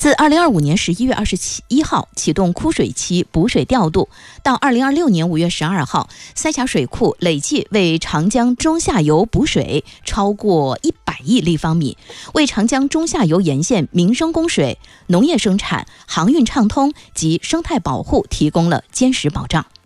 自2025年11月21号启动枯水期补水调度，到2026年5月12号，三峡水库累计为长江中下游补水超过100亿立方米，为长江中下游沿线民生供水、农业生产、航运畅通及生态保护提供了坚实保障。